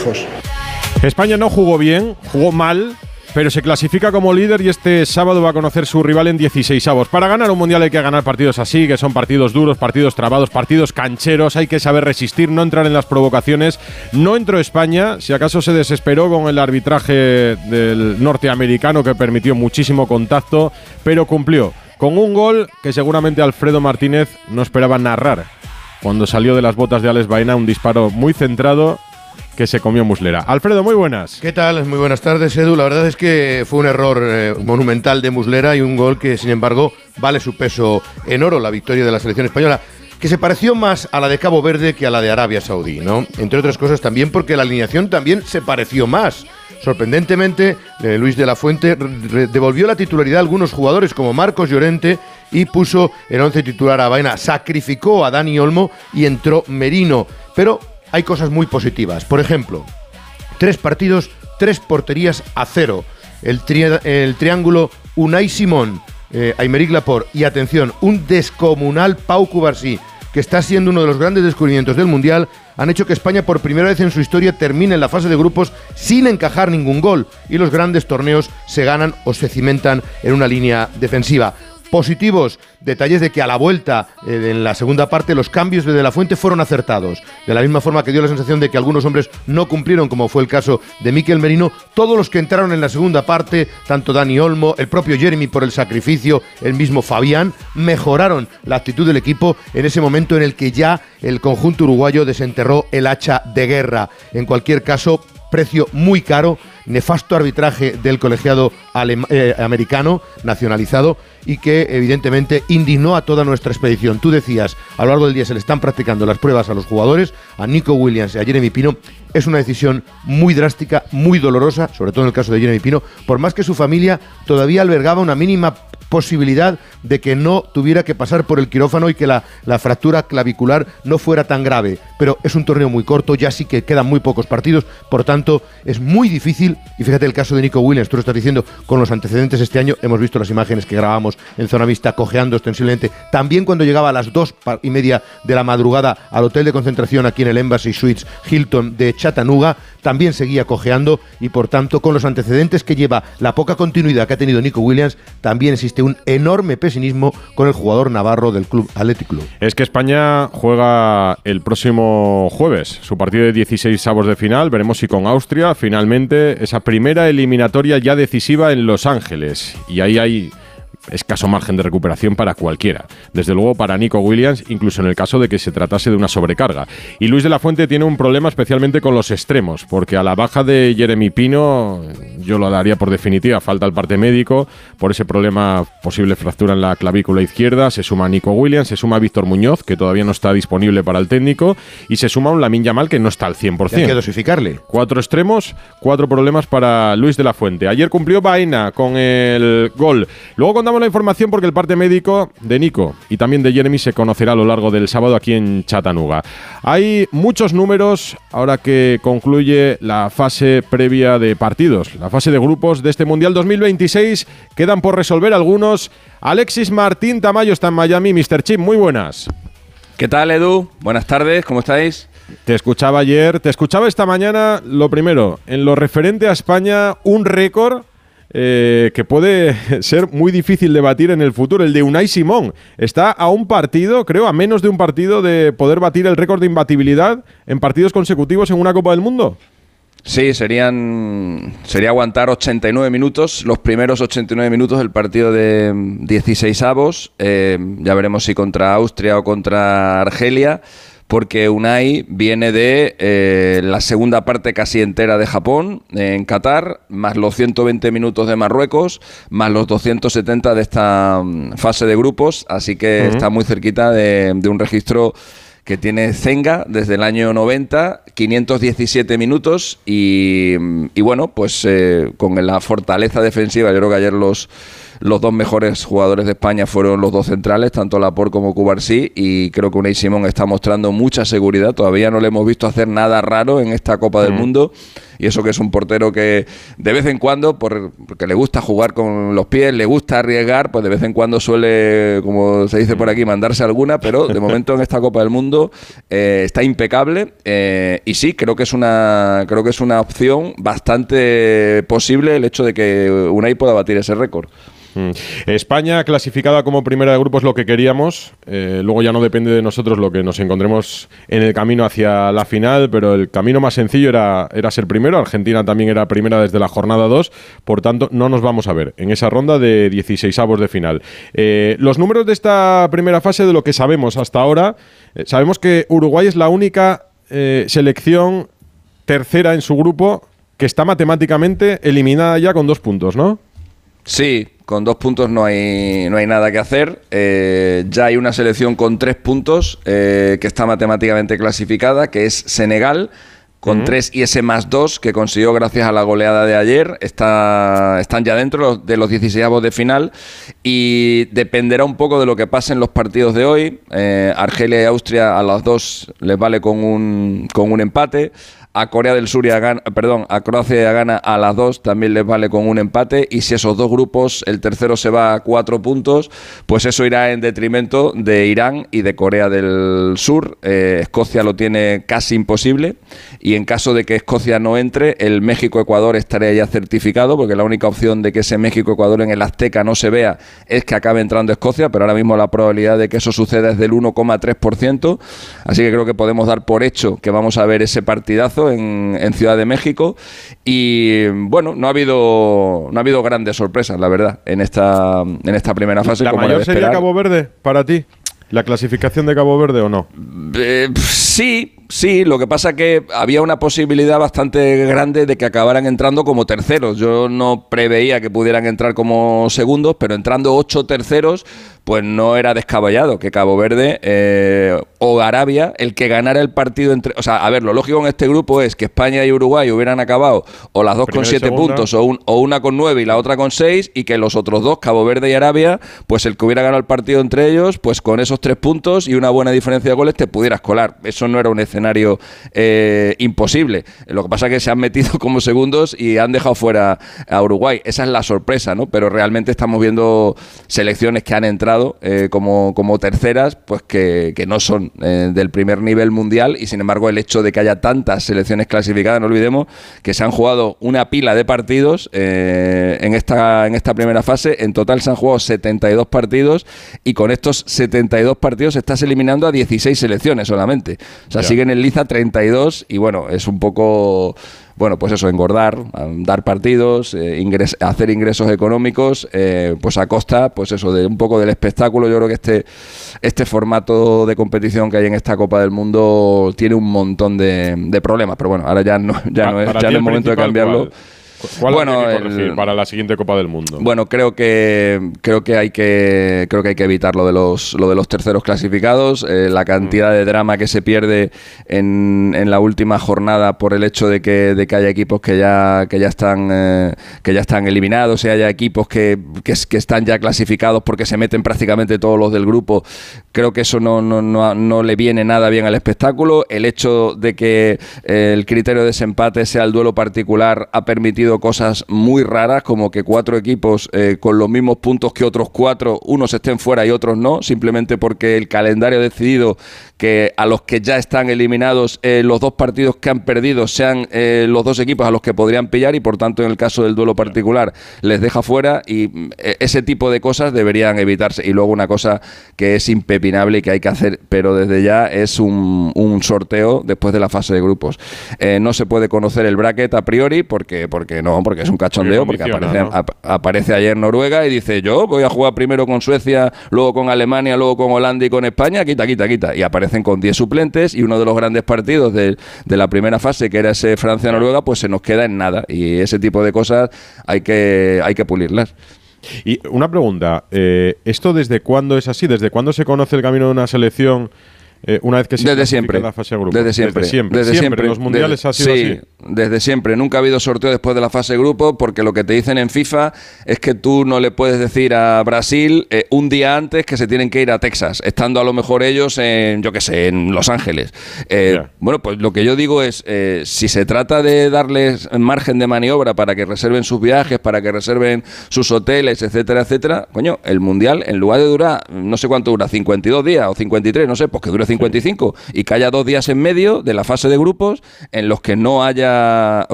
lejos. España no jugó bien, jugó mal, pero se clasifica como líder y este sábado va a conocer su rival en 16avos. Para ganar un mundial hay que ganar partidos así, que son partidos duros, partidos trabados, partidos cancheros, hay que saber resistir, no entrar en las provocaciones. No entró España, si acaso se desesperó con el arbitraje del norteamericano que permitió muchísimo contacto, pero cumplió con un gol que seguramente Alfredo Martínez no esperaba narrar. Cuando salió de las botas de Alex Baena, un disparo muy centrado que se comió Muslera. Alfredo, muy buenas. ¿Qué tal? Muy buenas tardes, Edu. La verdad es que fue un error monumental de Muslera y un gol que, sin embargo, vale su peso en oro, la victoria de la selección española, que se pareció más a la de Cabo Verde que a la de Arabia Saudí, ¿no? Entre otras cosas también porque la alineación también se pareció más. Sorprendentemente, Luis de la Fuente devolvió la titularidad a algunos jugadores como Marcos Llorente y puso el 11 titular a Baena. Sacrificó a Dani Olmo y entró Merino. Pero hay cosas muy positivas. Por ejemplo, 3 partidos, 3 porterías a 0. El triángulo Unai Simón, Aymeric Laporte y, atención, un descomunal Pau Cubarsí, que está siendo uno de los grandes descubrimientos del Mundial, han hecho que España por primera vez en su historia termine en la fase de grupos sin encajar ningún gol y los grandes torneos se ganan o se cimentan en una línea defensiva. Positivos, detalles de que a la vuelta en la segunda parte los cambios de la Fuente fueron acertados. De la misma forma que dio la sensación de que algunos hombres no cumplieron, como fue el caso de Mikel Merino, todos los que entraron en la segunda parte, tanto Dani Olmo, el propio Jeremy por el sacrificio, el mismo Fabián, mejoraron la actitud del equipo en ese momento en el que ya el conjunto uruguayo desenterró el hacha de guerra. En cualquier caso, precio muy caro, nefasto arbitraje del colegiado americano nacionalizado y que evidentemente indignó a toda nuestra expedición. Tú decías, a lo largo del día se le están practicando las pruebas a los jugadores, a Nico Williams y a Jeremy Pino. Es una decisión muy drástica, muy dolorosa, sobre todo en el caso de Jeremy Pino, por más que su familia todavía albergaba una mínima posibilidad de que no tuviera que pasar por el quirófano y que la fractura clavicular no fuera tan grave. Pero es un torneo muy corto, ya sí que quedan muy pocos partidos, por tanto es muy difícil. Y fíjate el caso de Nico Williams, tú lo estás diciendo, con los antecedentes este año, hemos visto las imágenes que grabamos en Zona Vista cojeando ostensiblemente, también cuando llegaba a las 2:30 de la madrugada al hotel de concentración aquí en el Embassy Suites Hilton de Chattanooga, también seguía cojeando y por tanto con los antecedentes que lleva, la poca continuidad que ha tenido Nico Williams, también existe un enorme pesimismo con el jugador navarro del Club Athletic Club. Es que España juega el próximo jueves su partido de 16avos de final, veremos si con Austria finalmente esa primera eliminatoria ya decisiva en Los Ángeles, y ahí hay escaso margen de recuperación para cualquiera. Desde luego para Nico Williams, incluso en el caso de que se tratase de una sobrecarga. Y Luis de la Fuente tiene un problema especialmente con los extremos, porque a la baja de Jeremy Pino yo lo daría por definitiva. Falta el parte médico por ese problema, posible fractura en la clavícula izquierda. Se suma Nico Williams, se suma Víctor Muñoz, que todavía no está disponible para el técnico, y se suma un Lamine Yamal que no está al 100%. Hay que dosificarle. 4 extremos, 4 problemas para Luis de la Fuente. Ayer cumplió Baena con el gol. Luego contamos la información porque el parte médico de Nico y también de Jeremy se conocerá a lo largo del sábado aquí en Chattanooga. Hay muchos números ahora que concluye la fase previa de partidos, la fase de grupos de este Mundial 2026. Quedan por resolver algunos. Alexis Martín Tamayo está en Miami. Mr. Chip, muy buenas. ¿Qué tal, Edu? Buenas tardes, ¿cómo estáis? Te escuchaba ayer, te escuchaba esta mañana. Lo primero, en lo referente a España, un récord que puede ser muy difícil de batir en el futuro, el de Unai Simón. Está a un partido, creo, a menos de un partido de poder batir el récord de imbatibilidad en partidos consecutivos en una Copa del Mundo. Sí, sería aguantar 89 minutos, los primeros 89 minutos del partido de 16avos. Ya veremos si contra Austria o contra Argelia, porque Unai viene de la segunda parte casi entera de Japón, en Qatar, más los 120 minutos de Marruecos, más los 270 de esta fase de grupos, así que está muy cerquita de un registro que tiene Zenga desde el año 90, 517 minutos y bueno, pues con la fortaleza defensiva, yo creo que ayer los los dos mejores jugadores de España fueron los dos centrales, tanto Laporte como Cubarsí, y creo que Unai Simón está mostrando mucha seguridad. Todavía no le hemos visto hacer nada raro en esta Copa del Mundo, y eso que es un portero que de vez en cuando, porque le gusta jugar con los pies, le gusta arriesgar, pues de vez en cuando suele, como se dice por aquí, mandarse alguna, pero de momento en esta Copa del Mundo está impecable, y sí, creo que es una opción bastante posible el hecho de que Unai pueda batir ese récord. España clasificada como primera de grupo es lo que queríamos. Luego ya no depende de nosotros lo que nos encontremos en el camino hacia la final, pero el camino más sencillo era ser primero. Argentina también era primera desde la jornada 2, por tanto no nos vamos a ver en esa ronda de 16avos de final. Los números de esta primera fase, de lo que sabemos hasta ahora, sabemos que Uruguay es la única selección tercera en su grupo que está matemáticamente eliminada ya con 2 puntos, ¿no? Sí, con 2 puntos no hay nada que hacer. Ya hay una selección con 3 puntos que está matemáticamente clasificada, que es Senegal, con 3 y ese más 2 que consiguió gracias a la goleada de ayer. Están ya dentro de los 16avos de final, y dependerá un poco de lo que pase en los partidos de hoy. Argelia y Austria a las 2 les vale con un empate. A Corea del Sur a Croacia y a Ghana a las 2 también les vale con un empate, y si esos dos grupos, el tercero se va a 4 puntos, pues eso irá en detrimento de Irán y de Corea del Sur. Escocia lo tiene casi imposible, y en caso de que Escocia no entre, el México-Ecuador estaría ya certificado, porque la única opción de que ese México-Ecuador en el Azteca no se vea es que acabe entrando Escocia, pero ahora mismo la probabilidad de que eso suceda es del 1,3%, así que creo que podemos dar por hecho que vamos a ver ese partidazo en Ciudad de México. Y bueno, no ha habido grandes sorpresas, la verdad, en esta primera fase. ¿La mayor sería Cabo Verde para ti? ¿La clasificación de Cabo Verde o no? Sí, lo que pasa que había una posibilidad bastante grande de que acabaran entrando como terceros. Yo no preveía que pudieran entrar como segundos, pero entrando 8 terceros, pues no era descabellado que Cabo Verde o Arabia, el que ganara el partido entre... O sea, a ver, lo lógico en este grupo es que España y Uruguay hubieran acabado o las dos con 7 puntos o una con 9 y la otra con 6, y que los otros dos, Cabo Verde y Arabia, pues el que hubiera ganado el partido entre ellos, pues con esos 3 puntos y una buena diferencia de goles te pudieras colar. Eso no era un escenario imposible. Lo que pasa es que se han metido como segundos y han dejado fuera a Uruguay. Esa es la sorpresa, ¿no? Pero realmente estamos viendo selecciones que han entrado como terceras, pues que no son del primer nivel mundial, y sin embargo el hecho de que haya tantas selecciones clasificadas, no olvidemos que se han jugado una pila de partidos en esta primera fase. En total se han jugado 72 partidos, y con estos 72 partidos estás eliminando a 16 selecciones solamente. O sea, siguen en liza 32, y bueno, es un poco... Bueno, pues eso, engordar, dar partidos, hacer ingresos económicos, pues a costa, pues eso, de un poco del espectáculo. Yo creo que este formato de competición que hay en esta Copa del Mundo tiene un montón de problemas, pero bueno, ahora ya no es momento de cambiarlo. ¿Cuál hay que corregir para la siguiente Copa del Mundo? Bueno, creo que hay que evitar lo de los terceros clasificados, la cantidad de drama que se pierde en la última jornada por el hecho de que haya equipos que ya están eliminados, y haya equipos que están ya clasificados porque se meten prácticamente todos los del grupo. Creo que eso no le viene nada bien al espectáculo. El hecho de que el criterio de desempate sea el duelo particular ha permitido cosas muy raras, como que 4 equipos con los mismos puntos que otros 4, unos estén fuera y otros no, simplemente porque el calendario ha decidido que a los que ya están eliminados, los 2 partidos que han perdido sean los 2 equipos a los que podrían pillar, y por tanto en el caso del duelo particular les deja fuera, y ese tipo de cosas deberían evitarse. Y luego una cosa que es impepinable y que hay que hacer, pero desde ya, es un sorteo después de la fase de grupos. No se puede conocer el bracket a priori porque es un cachondeo, porque aparece ayer Noruega y dice: yo voy a jugar primero con Suecia, luego con Alemania, luego con Holanda y con España, quita, y aparecen con 10 suplentes, y uno de los grandes partidos de la primera fase, que era ese Francia-Noruega, pues se nos queda en nada, y ese tipo de cosas hay que pulirlas. Y una pregunta, ¿esto desde cuándo es así? ¿Desde cuándo se conoce el camino de una selección una vez que se desde siempre, la fase de grupos? Desde siempre. En los mundiales ha sido así. Desde siempre, nunca ha habido sorteo después de la fase de grupos, porque lo que te dicen en FIFA es que tú no le puedes decir a Brasil un día antes que se tienen que ir a Texas, estando a lo mejor ellos en, yo qué sé, en Los Ángeles. Bueno, pues lo que yo digo es, si se trata de darles margen de maniobra para que reserven sus viajes, para que reserven sus hoteles, etcétera, etcétera, coño, el Mundial, en lugar de durar, no sé cuánto dura, 52 días o 53, no sé, pues que dure 55, y que haya 2 días en medio de la fase de grupos en los que no haya...